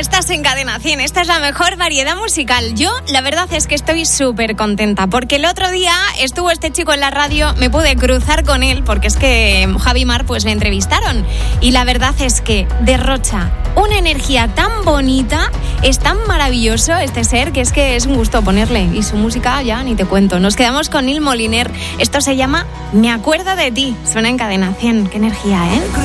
Estás en Cadena 100, esta es la mejor variedad musical. Yo, la verdad es que estoy súper contenta, porque el otro día estuvo este chico en la radio, me pude cruzar con él, porque es que Javi Mar pues le entrevistaron. Y la verdad es que derrocha una energía tan bonita, es tan maravilloso este ser, que es un gusto ponerle. Y su música ya ni te cuento. Nos quedamos con Neil Moliner, esto se llama Me acuerdo de ti, suena en Cadena 100, qué energía, ¿eh?